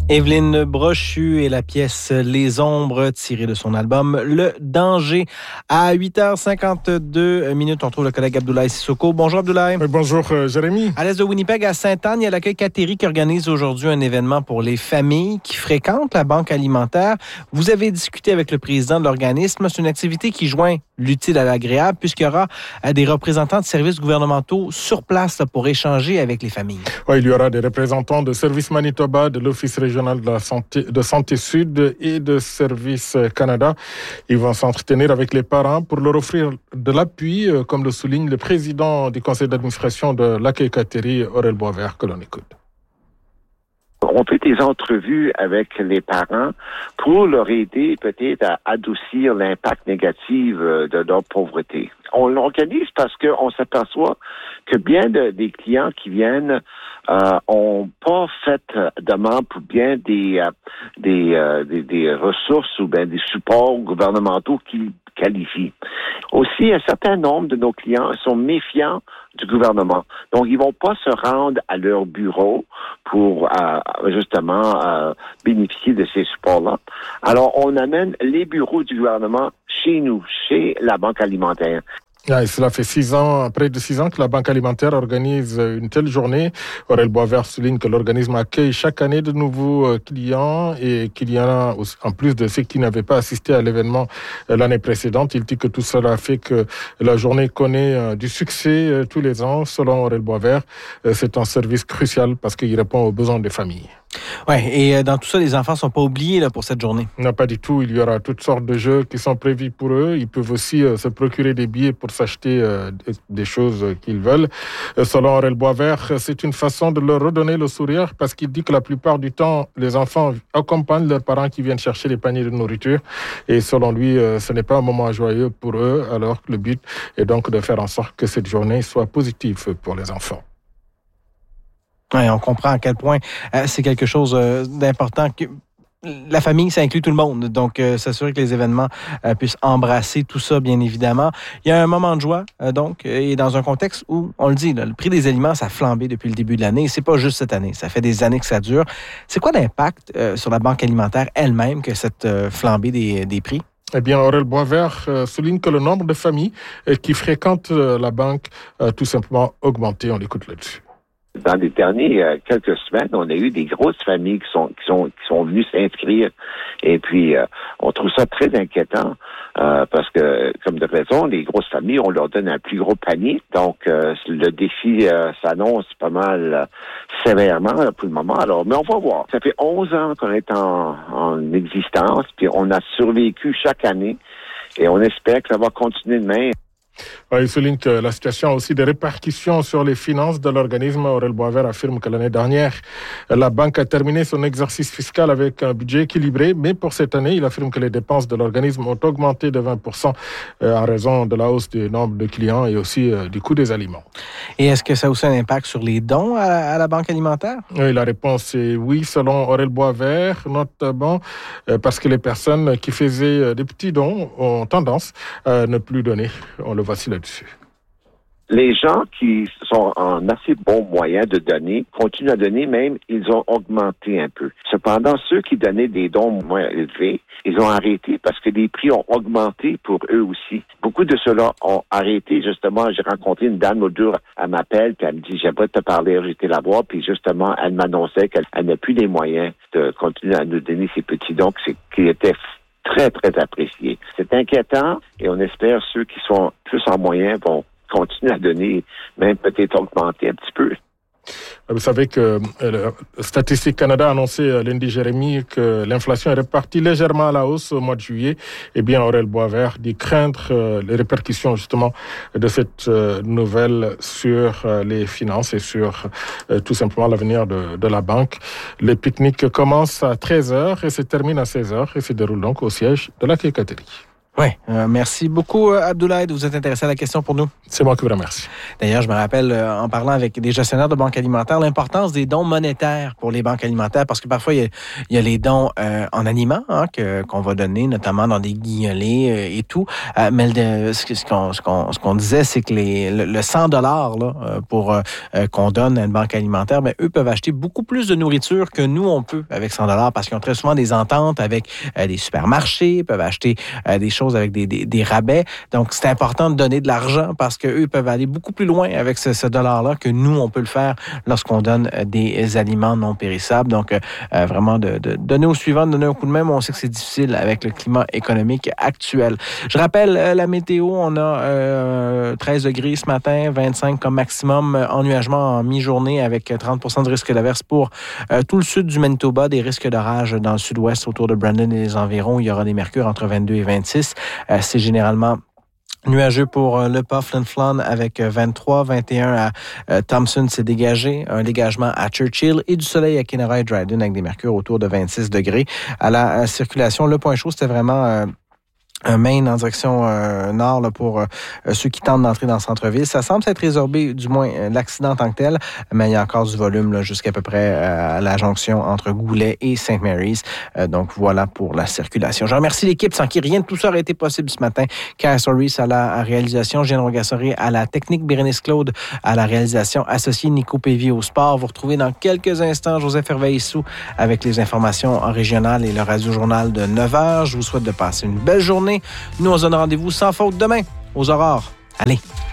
Evelyne Brochu et la pièce Les Ombres tirée de son album Le Danger. À 8h52 minutes, on trouve le collègue Abdoulaye Sissoko. Bonjour Abdoulaye. Bonjour Jérémy. À l'est de Winnipeg, à Sainte-Anne, il y a l'accueil Cateri qui organise aujourd'hui un événement pour les familles qui fréquentent la banque alimentaire. Vous avez discuté avec le président de l'organisme. C'est une activité qui joint l'utile à l'agréable puisqu'il y aura des représentants de services gouvernementaux sur place pour échanger avec les familles. Oui, il y aura des représentants de Service Manitoba, de l'Office régional de Santé Sud et de Service Canada. Ils vont s'entretenir avec les parents pour leur offrir de l'appui, comme le souligne le président du conseil d'administration de l'accueil Cateri, Aurel Boisvert, que l'on écoute. On fait des entrevues avec les parents pour leur aider peut-être à adoucir l'impact négatif de leur pauvreté. On l'organise parce qu'on s'aperçoit que bien des clients qui viennent ont pas fait demande pour bien des ressources ou bien des supports gouvernementaux qui qualifient. Aussi, un certain nombre de nos clients sont méfiants du gouvernement. Donc, ils vont pas se rendre à leur bureau pour justement bénéficier de ces supports-là. Alors, on amène les bureaux du gouvernement chez nous, chez la Banque alimentaire. Et cela fait près de 6 ans que la Banque alimentaire organise une telle journée. Aurel Boisvert souligne que l'organisme accueille chaque année de nouveaux clients et qu'il y en a, en plus de ceux qui n'avaient pas assisté à l'événement l'année précédente. Il dit que tout cela fait que la journée connaît du succès tous les ans. Selon Aurel Boisvert, c'est un service crucial parce qu'il répond aux besoins des familles. Oui, et dans tout ça, les enfants ne sont pas oubliés là, pour cette journée. Non, pas du tout. Il y aura toutes sortes de jeux qui sont prévus pour eux. Ils peuvent aussi se procurer des billets pour s'acheter des choses qu'ils veulent. Selon Aurel Boisvert, c'est une façon de leur redonner le sourire parce qu'il dit que la plupart du temps, les enfants accompagnent leurs parents qui viennent chercher les paniers de nourriture. Et selon lui, ce n'est pas un moment joyeux pour eux, alors que le but est donc de faire en sorte que cette journée soit positive pour les enfants. Oui, on comprend à quel point c'est quelque chose d'important. La famille, ça inclut tout le monde. Donc, s'assurer que les événements puissent embrasser tout ça, bien évidemment. Il y a un moment de joie, donc, et dans un contexte où, on le dit, là, le prix des aliments, ça a flambé depuis le début de l'année. Et c'est pas juste cette année. Ça fait des années que ça dure. C'est quoi l'impact sur la banque alimentaire elle-même que cette flambée des prix? Eh bien, Aurel Boisvert souligne que le nombre de familles qui fréquentent la banque a tout simplement augmenté. On l'écoute là-dessus. Dans les dernières quelques semaines, on a eu des grosses familles qui sont venues s'inscrire. Et puis, on trouve ça très inquiétant parce que, comme de raison, les grosses familles, on leur donne un plus gros panier. Donc, le défi s'annonce pas mal sévèrement là, pour le moment. Alors, mais on va voir. Ça fait 11 ans qu'on est en existence, puis on a survécu chaque année. Et on espère que ça va continuer demain. Il souligne que la situation a aussi des répercussions sur les finances de l'organisme. Aurel Boisvert affirme que l'année dernière, la banque a terminé son exercice fiscal avec un budget équilibré, mais pour cette année, il affirme que les dépenses de l'organisme ont augmenté de 20% en raison de la hausse du nombre de clients et aussi du coût des aliments. Et est-ce que ça a aussi un impact sur les dons à la banque alimentaire? Oui, la réponse est oui, selon Aurel Boisvert, notamment parce que les personnes qui faisaient des petits dons ont tendance à ne plus donner. On le voici là-dessus. Les gens qui sont en assez bon moyen de donner continuent à donner, même ils ont augmenté un peu. Cependant, ceux qui donnaient des dons moins élevés, ils ont arrêté parce que les prix ont augmenté pour eux aussi. Beaucoup de ceux-là ont arrêté. Justement, j'ai rencontré une dame l'autre jour, elle m'appelle, puis elle me dit, j'aimerais te parler, j'étais la voir, puis justement, elle m'annonçait qu'elle n'a plus les moyens de continuer à nous donner ces petits dons qui étaient très, très appréciés. C'est inquiétant et on espère ceux qui sont plus en moyen vont continuer à donner, même peut-être augmenter un petit peu. Vous savez que Statistique Canada a annoncé lundi, Jérémy, que l'inflation est repartie légèrement à la hausse au mois de juillet. Eh bien, Aurel Boisvert dit craindre les répercussions justement de cette nouvelle sur les finances et sur tout simplement l'avenir de la banque. Les pique-niques commencent à 13h et se terminent à 16h et se déroulent donc au siège de l'accueil Cateri. Oui, merci beaucoup, Abdoulaye, de vous être intéressé à la question pour nous. C'est moi qui vous remercie. D'ailleurs, je me rappelle, en parlant avec des gestionnaires de banques alimentaires, l'importance des dons monétaires pour les banques alimentaires, parce que parfois, il y a les dons en aliments qu'on va donner, notamment dans des guignolés et tout. Mais ce qu'on disait, c'est que le 100 $ pour qu'on donne à une banque alimentaire, mais eux peuvent acheter beaucoup plus de nourriture que nous, on peut avec 100 $ parce qu'ils ont très souvent des ententes avec des supermarchés, peuvent acheter des choses avec des rabais. Donc, c'est important de donner de l'argent parce qu'eux peuvent aller beaucoup plus loin avec ce dollar-là que nous, on peut le faire lorsqu'on donne des aliments non périssables. Donc, vraiment, de donner au suivant, de donner un coup de main, mais on sait que c'est difficile avec le climat économique actuel. Je rappelle la météo, on a 13 degrés ce matin, 25 comme maximum, ennuagement en mi-journée avec 30 % de risque d'averse pour tout le sud du Manitoba, des risques d'orage dans le sud-ouest autour de Brandon et les environs. Il y aura des mercures entre 22 et 26. C'est généralement nuageux pour le pas, Flin Flon avec 23, 21 à Thompson, c'est dégagé, un dégagement à Churchill et du soleil à Kenora et Dryden avec des mercures autour de 26 degrés. À la circulation, le point chaud, c'était vraiment Main en direction nord là, pour ceux qui tentent d'entrer dans le centre-ville. Ça semble s'être résorbé, du moins l'accident en tant que tel, mais il y a encore du volume là, jusqu'à peu près à la jonction entre Goulet et St. Mary's. Donc voilà pour la circulation. Je remercie l'équipe sans qui rien de tout ça aurait été possible ce matin. Kaya Soris à la réalisation, Jeanne Rogassori à la technique, Bérénice Claude à la réalisation, associé Nico Pévy au sport. Vous retrouvez dans quelques instants Joseph Hervé-Issou avec les informations régionales et le radio-journal de 9h. Je vous souhaite de passer une belle journée. Nous, on se donne rendez-vous sans faute demain aux aurores. Allez!